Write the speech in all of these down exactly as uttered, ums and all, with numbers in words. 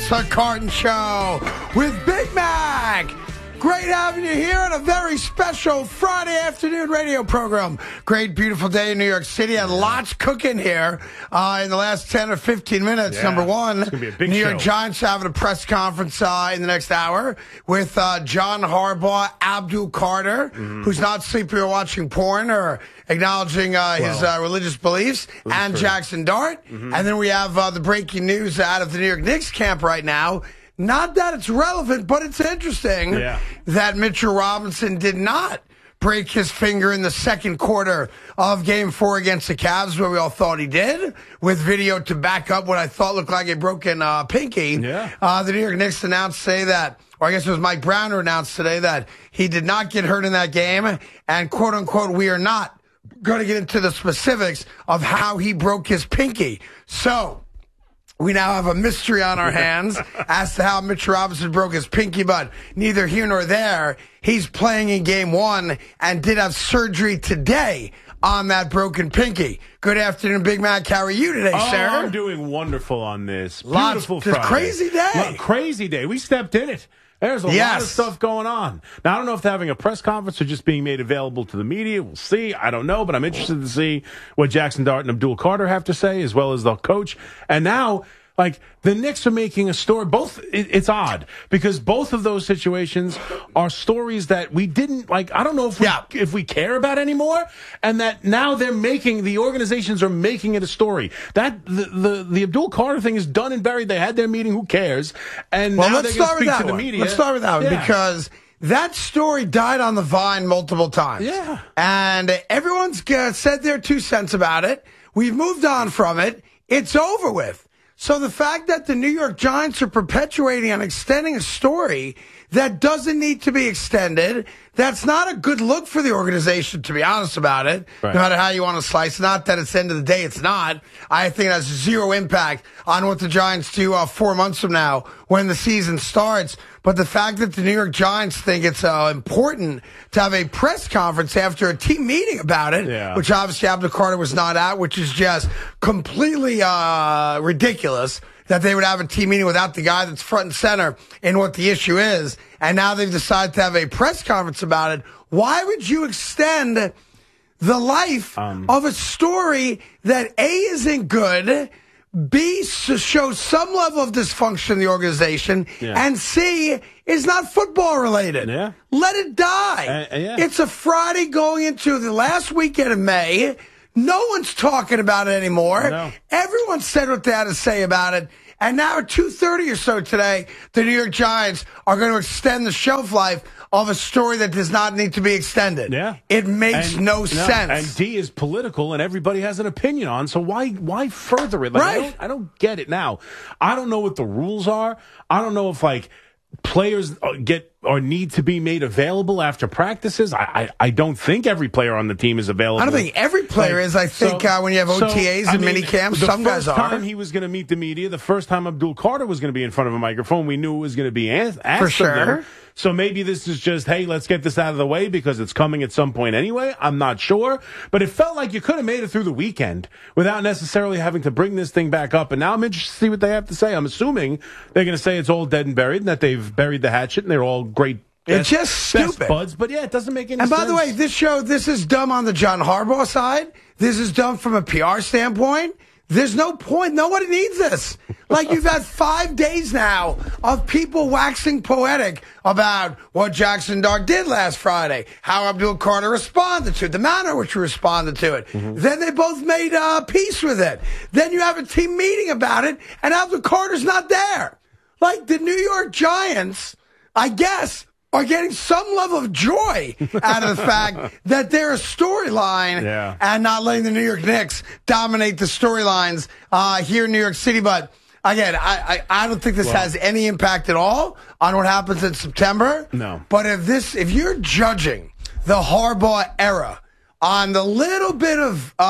It's the Carton Show with Big Mac. Great having you here on a very special Friday afternoon radio program. Great, beautiful day in New York City, and lots cooking here uh, in the last ten or fifteen minutes. Yeah. Number one, It's gonna be a big New show. York Giants having a press conference uh, in the next hour with uh, John Harbaugh, Abdul Carter, mm-hmm. who's not sleeping or watching porn or acknowledging uh, well, his uh, religious beliefs, and true. Jackson Dart. Mm-hmm. And then we have uh, the breaking news out of the New York Knicks camp right now. Not that it's relevant, but it's interesting yeah. that Mitchell Robinson did not break his finger in the second quarter of Game four against the Cavs, where we all thought he did, with video to back up what I thought looked like a broken uh, pinky. Yeah. Uh, the New York Knicks announced today that, or I guess it was Mike Brown who announced today that he did not get hurt in that game, and quote-unquote, we are not going to get into the specifics of how he broke his pinky. So we now have a mystery on our hands as to how Mitch Robinson broke his pinky, but neither here nor there. He's playing in game one and did have surgery today on that broken pinky. Good afternoon, Big Mac. How are you today, oh, sir? I'm doing wonderful on this. Lots, Beautiful Friday. Crazy day. Lo- crazy day. We stepped in it. There's a yes. lot of stuff going on. Now, I don't know if they're having a press conference or just being made available to the media. We'll see. I don't know, but I'm interested to see what Jackson Dart and Abdul Carter have to say, as well as the coach. And now, like, the Knicks are making a story. Both, it, it's odd because both of those situations are stories that we didn't, like, I don't know if we, yeah. if we care about anymore, and that now they're making, the organizations are making it a story. That, the, the, the Abdul Carter thing is done and buried. They had their meeting. Who cares? And well, now let's they're going to start with speak that to the one. media. Let's start with that one yeah. because that story died on the vine multiple times. Yeah. And everyone's uh, said their two cents about it. We've moved on from it. It's over with. So the fact that the New York Giants are perpetuating and extending a story that doesn't need to be extended, that's not a good look for the organization, to be honest about it, right. no matter how you want to slice. Not that it's the end of the day, it's not. I think it has zero impact on what the Giants do uh, four months from now when the season starts. But the fact that the New York Giants think it's uh, important to have a press conference after a team meeting about it, yeah. which obviously Abdul Carter was not at, which is just completely uh, ridiculous that they would have a team meeting without the guy that's front and center in what the issue is. And now they've decided to have a press conference about it. Why would you extend the life um, of a story that A, isn't good, B, shows some level of dysfunction in the organization, yeah. and C, is not football related? Yeah. Let it die. Uh, uh, yeah. It's a Friday going into the last weekend of May. No one's talking about it anymore. No. Everyone said what they had to say about it. And now at two thirty or so today, the New York Giants are going to extend the shelf life of a story that does not need to be extended. Yeah. It makes and, no, no sense. And D is political, and everybody has an opinion on, so why why further it? Like, right. I don't, I don't get it now. I don't know what the rules are. I don't know if, like, players get or need to be made available after practices. I, I, I don't think every player on the team is available. I don't think every player like, is. I think so, uh, when you have O T As so, and I mean, mini camps, some guys are. The first time he was going to meet the media, the first time Abdul Carter was going to be in front of a microphone, we knew it was going to be asked. For sure. So maybe this is just, hey, let's get this out of the way because it's coming at some point anyway. I'm not sure. But it felt like you could have made it through the weekend without necessarily having to bring this thing back up. And now I'm interested to see what they have to say. I'm assuming they're going to say it's all dead and buried and that they've buried the hatchet and they're all great. It's just stupid. Best buds, but yeah, it doesn't make any and sense. And by the way, this show, this is dumb on the John Harbaugh side. This is dumb from a P R standpoint. There's no point. Nobody needs this. Like, you've had five days now of people waxing poetic about what Jackson Dart did last Friday, how Abdul Carter responded to it, the manner in which he responded to it. Mm-hmm. Then they both made uh, peace with it. Then you have a team meeting about it, and Abdul Carter's not there. Like, the New York Giants, I guess, are getting some level of joy out of the fact that they're a storyline yeah. and not letting the New York Knicks dominate the storylines uh, here in New York City. But again, I, I, I don't think this well, has any impact at all on what happens in September. No. But if this, if you're judging the Harbaugh era on the little bit of, uh,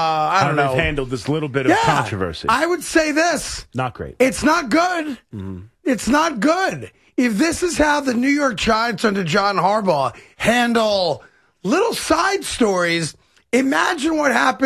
I don't How know. they've handled this little bit of yeah, controversy. I would say this. Not great. It's not good. Mm-hmm. It's not good. If this is how the New York Giants under John Harbaugh handle little side stories, imagine what happens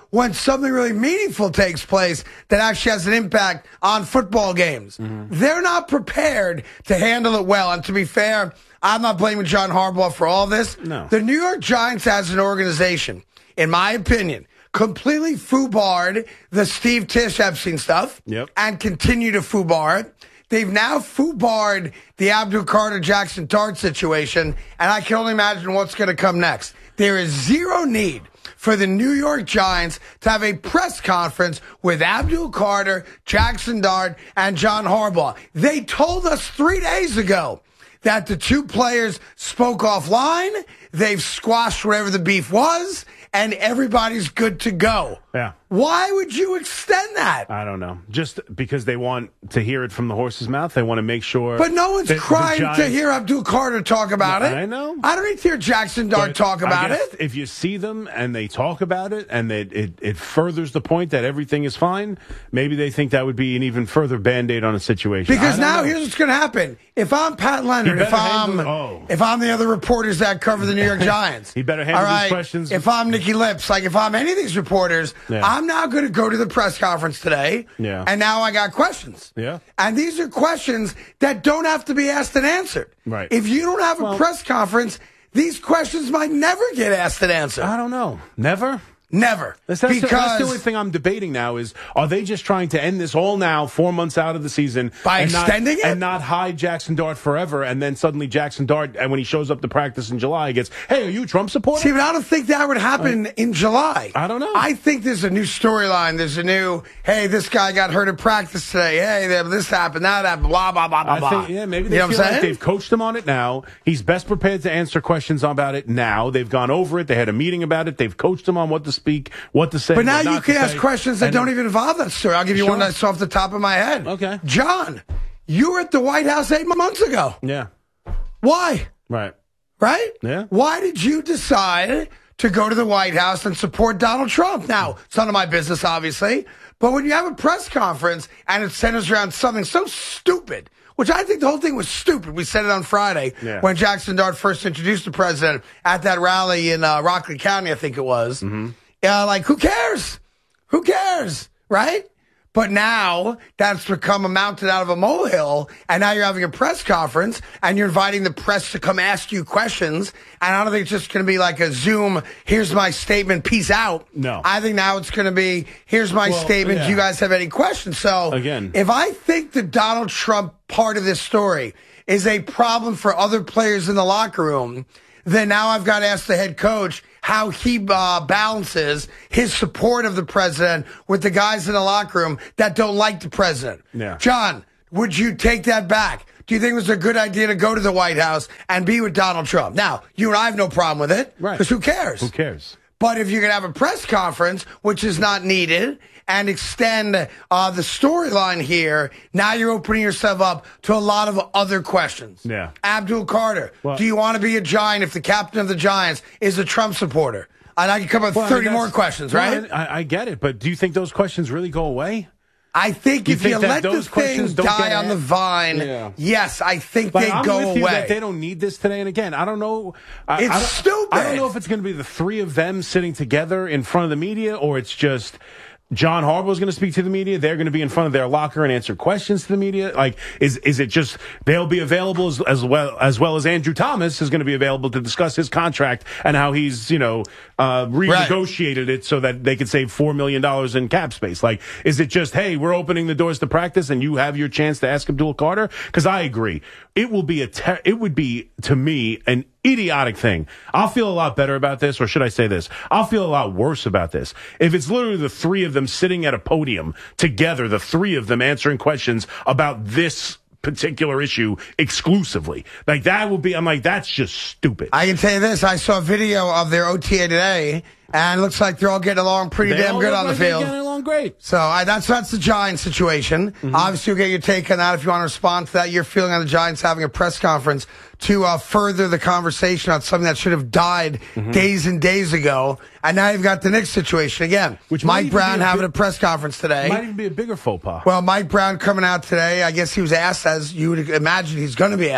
when something really meaningful takes place that actually has an impact on football games. Mm-hmm. They're not prepared to handle it well. And to be fair, I'm not blaming John Harbaugh for all this. No. The New York Giants as an organization, in my opinion, completely foobarred the Steve Tisch Epstein stuff yep. and continue to foobar it. They've now foobarred the Abdul Carter Jackson Dart situation, and I can only imagine what's going to come next. There is zero need for the New York Giants to have a press conference with Abdul Carter, Jackson Dart, and John Harbaugh. They told us three days ago that the two players spoke offline, they've squashed whatever the beef was, and everybody's good to go. Yeah. Why would you extend that? I don't know. Just because they want to hear it from the horse's mouth. They want to make sure. But no one's that crying Giants, to hear Abdul Carter talk about it. I know. I don't need to hear Jackson Dart but talk about I guess it. If you see them and they talk about it and it, it, it furthers the point that everything is fine, maybe they think that would be an even further Band-Aid on a situation. Because now know. here's what's going to happen. If I'm Pat Leonard, if I'm, handle, oh. if I'm the other reporters that cover the New York Giants. He better handle all right, these questions. If I'm Nikki Lips, like if I'm any of these reporters, yeah. I'm now going to go to the press conference today. Yeah. And now I got questions. Yeah. And these are questions that don't have to be asked and answered. Right. If you don't have a well, press conference, these questions might never get asked and answered. I don't know. Never? Never. That's, that's, because the, that's the only thing I'm debating now is, are they just trying to end this all now, four months out of the season? By and extending not, it? And not hide Jackson Dart forever, and then suddenly Jackson Dart, and when he shows up to practice in July, he gets, hey, are you a Trump supporter? See, but I don't think that would happen uh, in July. I don't know. I think there's a new storyline. There's a new, hey, this guy got hurt at practice today. Hey, this happened, that happened, blah, blah, blah, blah, I blah. think, yeah, maybe they you know feel what I'm like saying? they've coached him on it now. He's best prepared to answer questions about it now. They've gone over it. They had a meeting about it. They've coached him on what to speak, what to say. But now what you can ask say. questions that and don't even involve that story. I'll give you sure. one that's off the top of my head. Okay. John, you were at the White House eight months ago. Yeah. Why? Right. Right? Yeah. Why did you decide to go to the White House and support Donald Trump? Now, it's none of my business, obviously, but when you have a press conference and it centers around something so stupid, which I think the whole thing was stupid. We said it on Friday yeah. when Jackson Dart first introduced the president at that rally in uh, Rockland County, I think it was. Mm-hmm. Uh, like, who cares? Who cares? Right? But now that's become a mountain out of a molehill, and now you're having a press conference, and you're inviting the press to come ask you questions, and I don't think it's just going to be like a Zoom, here's my statement, peace out. No. I think now it's going to be, here's my well, statement, yeah. do you guys have any questions? So, Again. if I think the Donald Trump part of this story is a problem for other players in the locker room, then now I've got to ask the head coach how he uh, balances his support of the president with the guys in the locker room that don't like the president. Yeah. John, would you take that back? Do you think it was a good idea to go to the White House and be with Donald Trump? Now, you and I have no problem with it. Right. Because who cares? Who cares? But if you're going to have a press conference, which is not needed, and extend uh, the storyline here, now you're opening yourself up to a lot of other questions. Yeah. Abdul Carter, well, do you want to be a Giant if the captain of the Giants is a Trump supporter? And I can come up with well, thirty I mean, more questions, right? Well, I, I get it, but do you think those questions really go away? I think you if think you that let the those thing questions don't die get on the asked? vine, Yeah. yes, I think But they I'm go with you away. that they don't need this today. And again, I don't know. I, It's I don't, stupid. I don't know if it's going to be the three of them sitting together in front of the media, or it's just John Harbaugh is going to speak to the media. They're going to be in front of their locker and answer questions to the media. Like, is is it just they'll be available as, as well as well as Andrew Thomas is going to be available to discuss his contract and how he's you know uh, renegotiated right. it so that they could save four million dollars in cap space. Like, is it just hey, we're opening the doors to practice and you have your chance to ask Abdul Carter? Because I agree, it will be a ter- it would be to me an idiotic thing. I'll feel a lot better about this, or should I say this? I'll feel a lot worse about this if it's literally the three of them sitting at a podium together, the three of them answering questions about this particular issue exclusively. Like, that would be, I'm like, that's just stupid. I can tell you this, I saw a video of their O T A today, and it looks like they're all getting along pretty They damn all good look on the like they're field. Getting along great. So I, that's that's the Giants situation. Mm-hmm. Obviously, you'll get your take on that if you want to respond to that. Your feeling on the Giants having a press conference to uh, further the conversation on something that should have died mm-hmm. days and days ago. And now you've got the Knicks situation again. Which Mike Brown a having big, a press conference today. Might even be a bigger faux pas. Well, Mike Brown coming out today. I guess he was asked, as you would imagine he's going to be asked,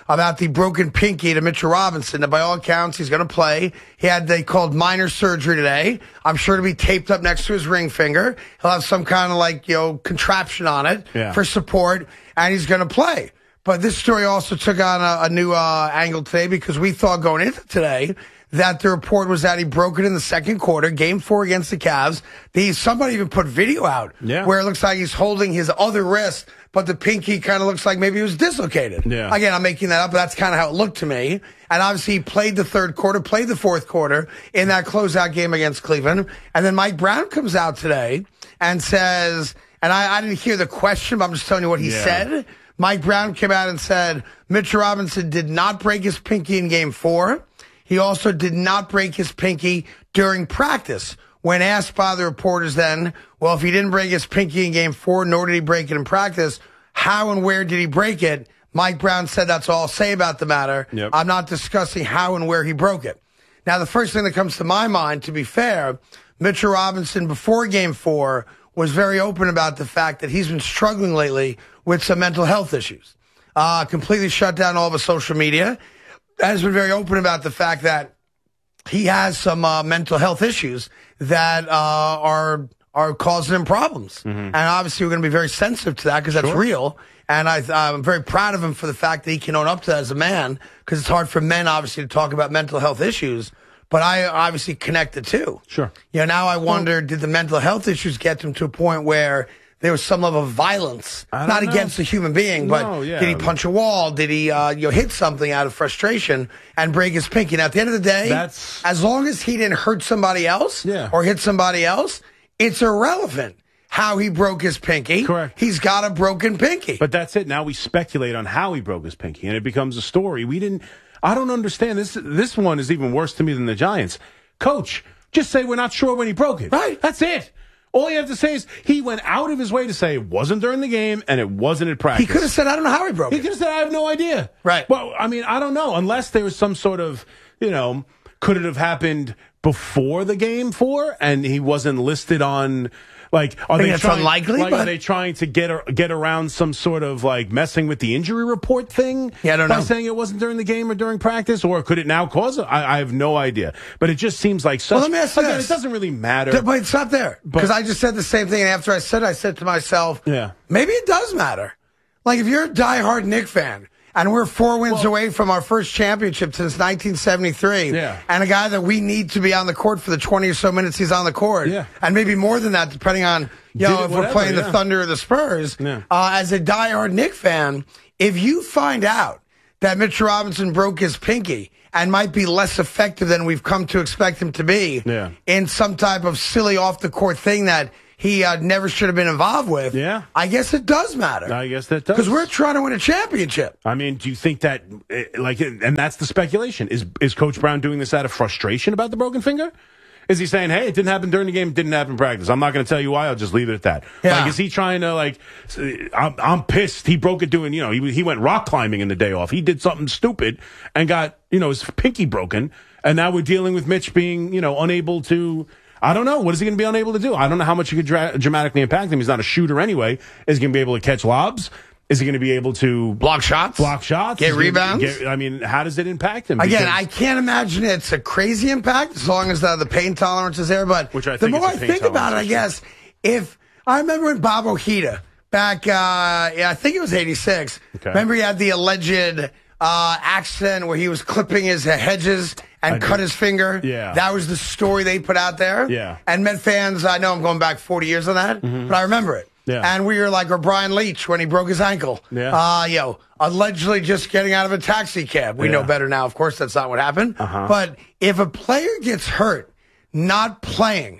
about the broken pinky to Mitchell Robinson. That by all accounts, he's going to play. He had, they called minor surgery today. I'm sure to be taped up next to his ring finger. He'll have some kind of like, you know, contraption on it yeah. for support, and he's going to play. But this story also took on a, a new uh, angle today because we thought going into today that the report was that he broke it in the second quarter, game four against the Cavs. The, somebody even put video out yeah. where it looks like he's holding his other wrist, but the pinky kind of looks like maybe it was dislocated. Yeah. Again, I'm making that up, but that's kind of how it looked to me. And obviously he played the third quarter, played the fourth quarter in that closeout game against Cleveland. And then Mike Brown comes out today and says, and I, I didn't hear the question, but I'm just telling you what he yeah. said. Mike Brown came out and said, Mitchell Robinson did not break his pinky in game four. He also did not break his pinky during practice. When asked by the reporters then, well, if he didn't break his pinky in game four, nor did he break it in practice, how and where did he break it? Mike Brown said, that's all I'll say about the matter. Yep. I'm not discussing how and where he broke it. Now, the first thing that comes to my mind, to be fair, Mitchell Robinson, before game four, was very open about the fact that he's been struggling lately with some mental health issues. Uh, completely shut down all of his social media. Has been very open about the fact that he has some uh, mental health issues that uh, are are causing him problems. Mm-hmm. And obviously we're going to be very sensitive to that because that's sure. real. And I, I'm very proud of him for the fact that he can own up to that as a man, because it's hard for men, obviously, to talk about mental health issues. But I obviously connect the two. Sure. You know, now I wonder, did the mental health issues get him to a point where there was some level of violence, not know. against a human being, but no, yeah. did he punch a wall? Did he, uh, you know, hit something out of frustration and break his pinky? Now, at the end of the day, That's... as long as he didn't hurt somebody else yeah. or hit somebody else, it's irrelevant how he broke his pinky. Correct. He's got a broken pinky. But that's it. Now we speculate on how he broke his pinky, and it becomes a story. We didn't. I don't understand this. This one is even worse to me than the Giants. Coach, just say we're not sure when he broke it. Right. That's it. All you have to say is he went out of his way to say it wasn't during the game and it wasn't at practice. He could have said, I don't know how he broke He it. could have said, I have no idea. Right. Well, I mean, I don't know. Unless there was some sort of, you know, could it have happened before the game four and he wasn't listed on... Like, are I think they that's trying, unlikely, like, but... are they trying to get ar- get around some sort of like messing with the injury report thing? Yeah, I don't by know. saying it wasn't during the game or during practice, or could it now cause it? I, I have no idea. But it just seems like such. Well, let me ask you again, this. it doesn't really matter. But it's not there. Because I just said the same thing, and after I said it, I said to myself, Yeah. maybe it does matter. Like, if you're a diehard Knick fan, and we're four wins Well- away from our first championship since nineteen seventy-three, Yeah. and a guy that we need to be on the court for the twenty or so minutes he's on the court, Yeah. and maybe more than that, depending on, you Did know, it- if whatever, we're playing yeah. the Thunder or the Spurs, Yeah. uh, as a diehard Knick fan, if you find out that Mitchell Robinson broke his pinky and might be less effective than we've come to expect him to be Yeah. in some type of silly off-the-court thing that he uh, never should have been involved with, Yeah. I guess it does matter. I guess that does. Because we're trying to win a championship. I mean, do you think that, eh, like, and that's the speculation? Is is Coach Brown doing this out of frustration about the broken finger? Is he saying, hey, it didn't happen during the game, it didn't happen in practice? I'm not going to tell you why, I'll just leave it at that. Yeah. Like, is he trying to, like, I'm, I'm pissed. He broke it doing, you know, he, he went rock climbing in the day off. He did something stupid and got, you know, his pinky broken. And now we're dealing with Mitch being, you know, unable to... I don't know. What is he going to be unable to do? I don't know how much he could dra- dramatically impact him. He's not a shooter anyway. Is he going to be able to catch lobs? Is he going to be able to Block shots? block shots? Get Is he gonna rebounds? get- I mean, how does it impact him? Again, Because- I can't imagine it's a crazy impact as long as uh, the pain tolerance is there. But Which I the think more I it's a pain think about it, I tolerance guess, if I remember when Bob Ojeda back, uh, yeah, I think it was eighty-six. Okay. Remember he had the alleged uh, accident where he was clipping his uh, hedges and I cut do. his finger. Yeah. That was the story they put out there. Yeah. And Met fans, I know I'm going back forty years on that, but I remember it. Yeah. And we were like, or Brian Leach when he broke his ankle. Yeah. Uh, you know, allegedly just getting out of a taxi cab. We Yeah. know better now. Of course, that's not what happened. Uh-huh. But if a player gets hurt not playing,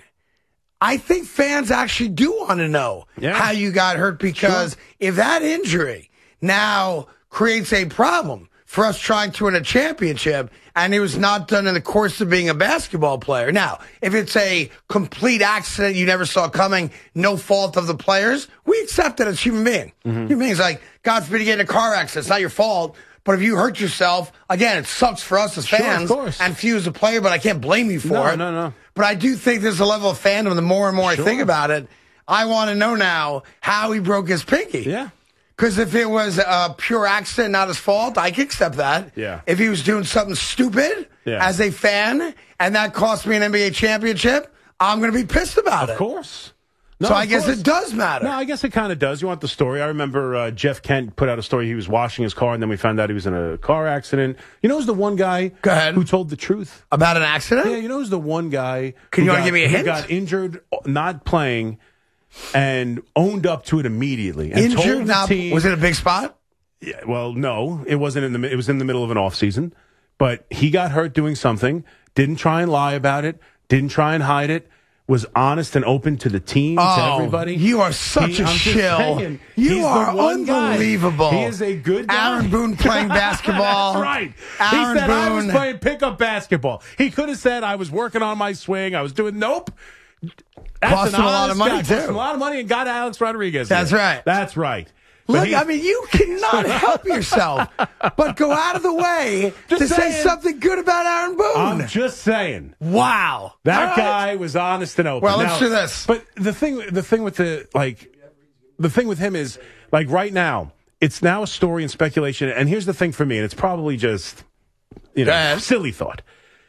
I think fans actually do want to know Yeah. how you got hurt, because Sure. if that injury now creates a problem for us trying to win a championship, and it was not done in the course of being a basketball player. Now, if it's a complete accident you never saw coming, no fault of the players, we accept it as human beings. Mm-hmm. Human beings, like, God forbid you get in a car accident, it's not your fault. But if you hurt yourself, again, it sucks for us as Sure, of fans course. and for you as a player, but I can't blame you for No, it. no, no. But I do think there's a level of fandom. The more and more Sure. I think about it, I want to know now how he broke his pinky. Yeah. Because if it was a pure accident, not his fault, I could accept that. Yeah. If he was doing something stupid Yeah. as a fan and that cost me an N B A championship, I'm going to be pissed about Of it. course. No, so I of guess course. it does matter. No, I guess it kind of does. You want the story? I remember uh, Jeff Kent put out a story. He was washing his car, and then we found out he was in a car accident. You know who's the one guy Go ahead. who told the truth? About an accident? Yeah, you know who's the one guy Can who you wanna got- give me a who hint? got injured, not playing, and owned up to it immediately. And told Injured? the Now, team, was it a big spot? Yeah, well, no, it wasn't in the. mi- It was in the middle of an off season, but he got hurt doing something. Didn't try and lie about it. Didn't try and hide it. Was honest and open to the team, to Oh, everybody. you are such He- a I'm just shill. saying, You he's the are one guy. unbelievable. He is a good guy. Aaron Boone playing basketball. That's right. Aaron he said I was Boone. playing pickup basketball. He could have said I was working on my swing. I was doing nope. That's Cost an him a lot of honest money, guy. too. Cost him a lot of money and got Alex Rodriguez. That's here. right. That's right. But Look, he- I mean, you cannot help yourself but go out of the way Just to say saying. something good about Aaron Boone. I'm just saying. wow. That All right. guy was honest and open. Well, let's Now- do this. But the thing, the thing with the like, the thing with him is like right now, it's now a story and speculation. And here's the thing for me, and it's probably just you Go know ahead. silly thought.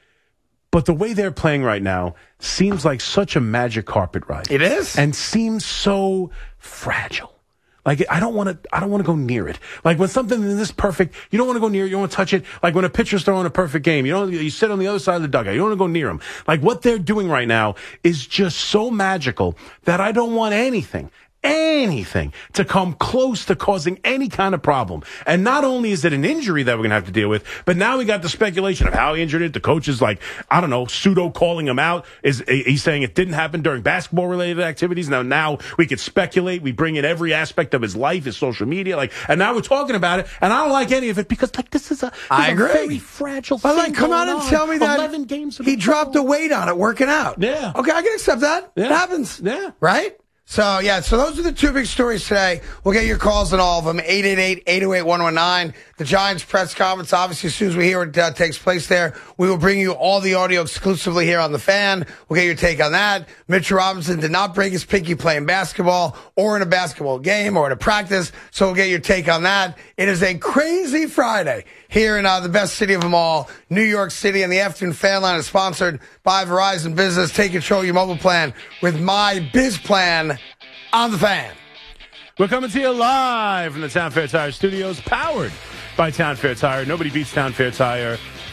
But the way they're playing right now seems like such a magic carpet ride. It is? and seems so fragile. Like I don't want to, I don't want to go near it. Like when something is this perfect, you don't want to go near it. You don't want to touch it. Like when a pitcher's throwing a perfect game, you don't. You sit on the other side of the dugout. You don't want to go near them. Like what they're doing right now is just so magical that I don't want anything. Anything to come close to causing any kind of problem. And not only is it an injury that we're going to have to deal with, but now we got the speculation of how he injured it. The coach is like, I don't know, pseudo calling him out. Is he's saying it didn't happen during basketball related activities. Now, now we could speculate. We bring in every aspect of his life, his social media, like, and now we're talking about it. And I don't like any of it because like this is a, this I is a agree. very fragile But thing like, come going out and on. tell me that eleven games in he a dropped row. the weight on it working out. Yeah. Okay, I can accept that. Yeah. It happens. Yeah. Right? So, yeah, so those are the two big stories today. We'll get your calls on all of them. eight eight eight, eight oh eight, one one nine. The Giants press conference, obviously, as soon as we hear it uh, takes place there, we will bring you all the audio exclusively here on The Fan. We'll get your take on that. Mitchell Robinson did not break his pinky playing basketball or in a basketball game or in a practice, so we'll get your take on that. It is a crazy Friday here in uh, the best city of them all, New York City, and the Afternoon Fan Line is sponsored by Verizon Business. Take control of your mobile plan with My Biz Plan on The Fan. We're coming to you live from the Town Fair Tire Studios, powered by Town Fair Tire. Nobody beats Town Fair Tire.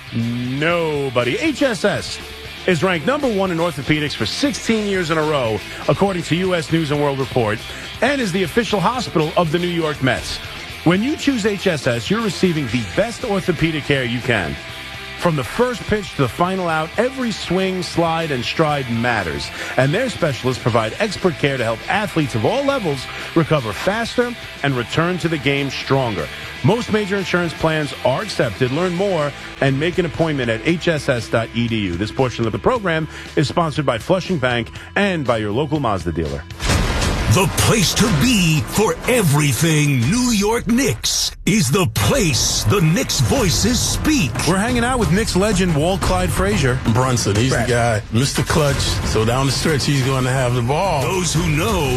Nobody. H S S is ranked number one in orthopedics for sixteen years in a row, according to U S News and World Report, and is the official hospital of the New York Mets. When you choose H S S, you're receiving the best orthopedic care you can. From the first pitch to the final out, every swing, slide, and stride matters. And their specialists provide expert care to help athletes of all levels recover faster and return to the game stronger. Most major insurance plans are accepted. Learn more and make an appointment at H S S dot E D U. This portion of the program is sponsored by Flushing Bank and by your local Mazda dealer. The place to be for everything New York Knicks is the place the Knicks voices speak. We're hanging out with Knicks legend Walt Clyde Frazier. Brunson, he's Right. the guy. Mister Clutch. So down the stretch, he's going to have the ball. Those who know,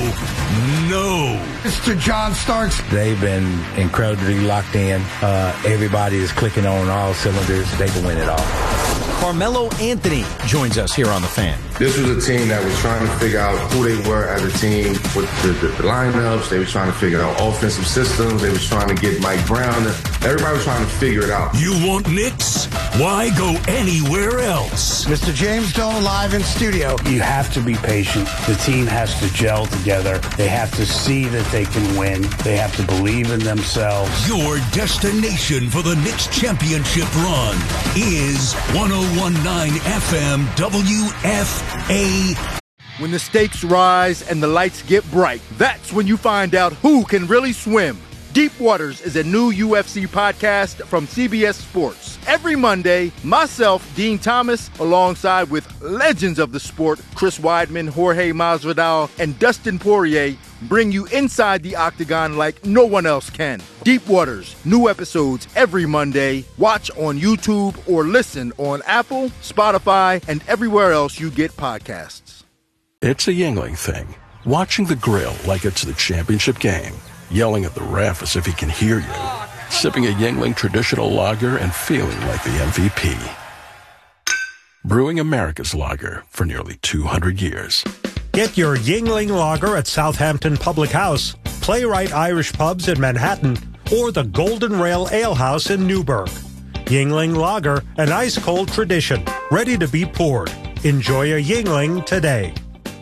know. Mister John Starks. They've been incredibly locked in. Uh, everybody is clicking on all cylinders. They can win it all. Carmelo Anthony joins us here on The Fan. This was a team that was trying to figure out who they were as a team with the, the, the lineups. They were trying to figure out offensive systems. They were trying to get Mike Brown. Everybody was trying to figure it out. You want Knicks? Why go anywhere else? Mister James Dolan live in studio. You have to be patient. The team has to gel together. They have to see that they can win. They have to believe in themselves. Your destination for the Knicks championship run is one oh one point nine F M W F A. When the stakes rise and the lights get bright, that's when you find out who can really swim. Deep Waters is a new U F C podcast from C B S Sports. Every Monday, myself, Dean Thomas, alongside with legends of the sport, Chris Weidman, Jorge Masvidal, and Dustin Poirier, bring you inside the octagon like no one else can. Deep Waters, new episodes every Monday. Watch on YouTube or listen on Apple, Spotify, and everywhere else you get podcasts. It's a Yingling thing. Watching the grill like it's the championship game. yelling at the ref as if he can hear you, sipping a Yuengling traditional lager and feeling like the M V P. Brewing America's lager for nearly two hundred years. Get your Yuengling lager at Southampton Public House, Playwright Irish Pubs in Manhattan, or the Golden Rail Ale House in Newburgh. Yuengling lager, an ice-cold tradition, ready to be poured. Enjoy a Yuengling today.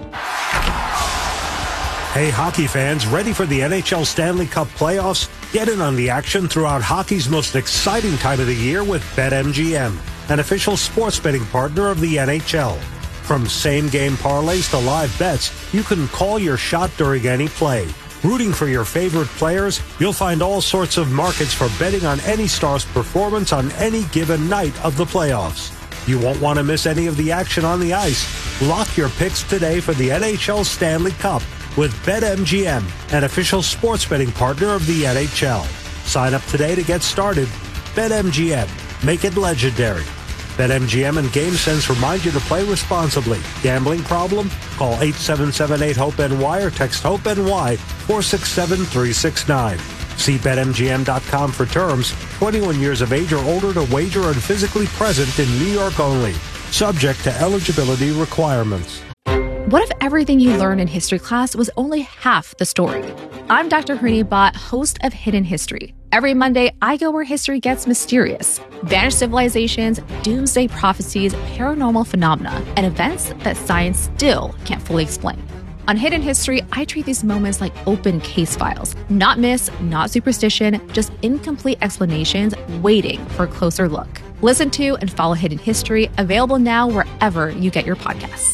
Hey, hockey fans, ready for the N H L Stanley Cup playoffs? Get in on the action throughout hockey's most exciting time of the year with BetMGM, an official sports betting partner of the N H L. From same-game parlays to live bets, you can call your shot during any play. Rooting for your favorite players, you'll find all sorts of markets for betting on any star's performance on any given night of the playoffs. You won't want to miss any of the action on the ice. Lock your picks today for the N H L Stanley Cup with BetMGM, an official sports betting partner of the N H L. Sign up today to get started. BetMGM. Make it legendary. BetMGM and GameSense remind you to play responsibly. Gambling problem? Call eight seven seven eight hope N Y or text HOPE-NY four six seven three six nine. See Bet M G M dot com for terms. twenty-one years of age or older to wager and physically present in New York only. Subject to eligibility requirements. What if everything you learned in history class was only half the story? I'm Doctor Hrini Bhatt, host of Hidden History. Every Monday, I go where history gets mysterious. Vanished civilizations, doomsday prophecies, paranormal phenomena, and events that science still can't fully explain. On Hidden History, I treat these moments like open case files. Not myths, not superstition, just incomplete explanations waiting for a closer look. Listen to and follow Hidden History, available now wherever you get your podcasts.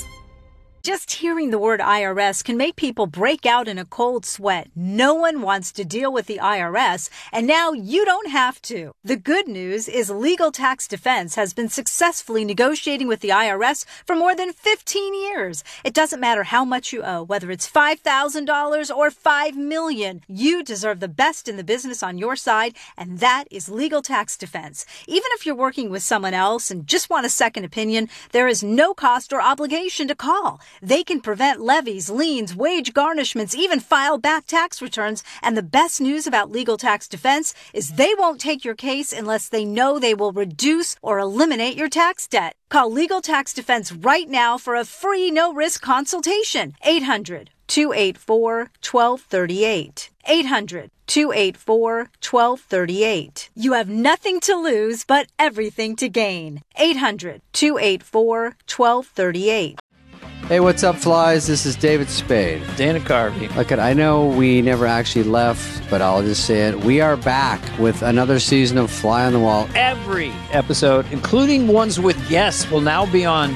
Just hearing the word I R S can make people break out in a cold sweat. No one wants to deal with the I R S, and now you don't have to. The good news is Legal Tax Defense has been successfully negotiating with the I R S for more than fifteen years. It doesn't matter how much you owe, whether it's five thousand dollars or five million dollars. You deserve the best in the business on your side, and that is Legal Tax Defense. Even if you're working with someone else and just want a second opinion, there is no cost or obligation to call. They can prevent levies, liens, wage garnishments, even file back tax returns. And the best news about Legal Tax Defense is they won't take your case unless they know they will reduce or eliminate your tax debt. Call Legal Tax Defense right now for a free no-risk consultation. eight hundred, two eight four, one two three eight. eight hundred, two eight four, one two three eight. You have nothing to lose but everything to gain. eight hundred, two eight four, one two three eight. Hey, what's up, flies? This is David Spade. Dana Carvey. Look, I know we never actually left, but I'll just say it. We are back with another season of Fly on the Wall. Every episode, including ones with guests, will now be on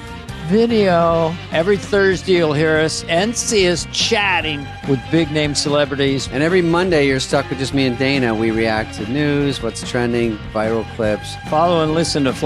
video. Every Thursday, you'll hear us and see us chatting with big-name celebrities. And every Monday, you're stuck with just me and Dana. We react to news, what's trending, viral clips. Follow and listen to Fly